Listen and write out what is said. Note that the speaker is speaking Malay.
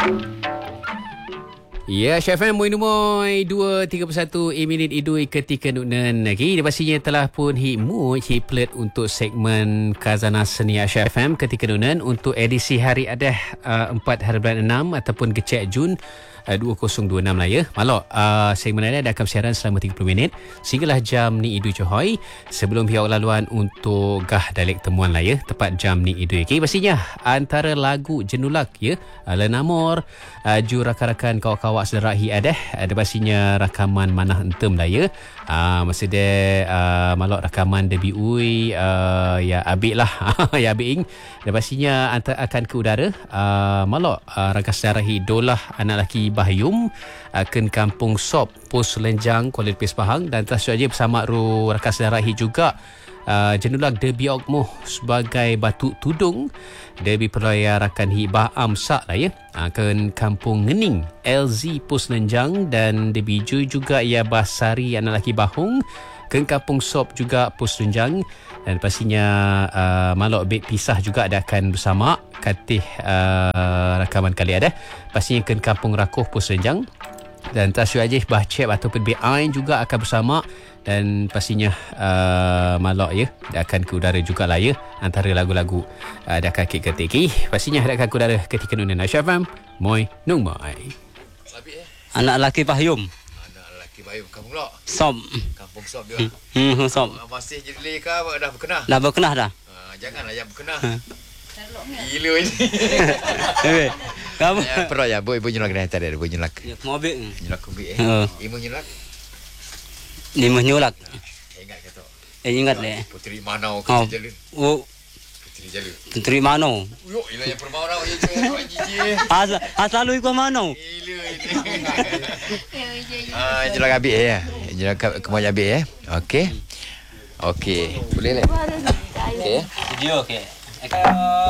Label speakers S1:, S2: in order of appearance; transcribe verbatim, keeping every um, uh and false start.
S1: Ya, Chef M, Moi Numoy, dua tiga puluh satu minit idui ketika nunan lagi. Dia pastinya telah pun himu hiplet untuk segmen Khazanah Seni Chef M ketika nunan untuk edisi hari adah uh, empat hari bulan enam ataupun kecek Jun uh, dua ribu dua puluh enam lah ya. Malok, uh, segmen ini akan bersiaran selama tiga puluh minit sehinggalah jam ni idui Johoi sebelum pihak laluan untuk gah dalek temuan lah ya, tepat jam ni idui. Okay, pastinya antara lagu Jenulak ya, uh, Lenamor, uh, ju rakan-rakan kawan-kawan saudara hi ada ada pastinya rakaman manah entem lah ya. Uh, masa dia uh, malok rakaman debi ui uh, ya abik lah ya abik ing dan pastinya antara akan ke udara uh, malok uh, rakan saudara hi dolah anak laki Bahyum akan uh, kampung Sop Pos Lenjang Kuala Lumpur Pahang dan terus saja bersama ru rakan saudara hi juga Uh, Jenulak Debi Okmoh sebagai batu tudung Debi Perlaya Rakan Hibah Amsak lah ya, akan Kampung Ngening L Z Pos Lenjang dan Debi Ju juga ia Basari anak laki Bahung ke Kampung Sop juga Pos Lenjang dan pastinya uh, malok beg pisah juga ada akan bersama katih uh, rakaman kali ada pastinya ke Kampung Rakuh Pos Lenjang dan Tasyu Ajih Bahcep ataupun B I juga akan bersama dan pastinya uh, malok ya dia akan ke udara jugalah ya antara lagu-lagu uh, dia akan kek ketik pastinya dia akan ke udara ketika nunan Chef M Moi Nung Mai
S2: anak laki Bahyum
S3: anak laki Bahyum kampung lok
S2: Sop
S3: kampung Sop dia
S2: hmm, hmm Sop
S3: masih jadi ke dah berkenah
S2: dah berkenah dah
S3: uh, janganlah yang berkenah gila ini
S2: eh kamu
S3: perut ya boy boy nyulak dah tadi boy nyulak
S2: ya mobil
S3: nyulak kubi eh ibu nyulak
S2: ni menyulak
S3: ingat kata
S2: eh ingat le
S3: Puteri Manau ke Jalur
S2: oh
S3: Puteri Jalur
S2: Puteri Manau
S3: yo ila yang permau dah ye je
S2: asal asal lu ikut Manau
S3: gila ini ah nyulak abi eh nyulak kemau abi eh okey okey boleh le okey
S2: video okey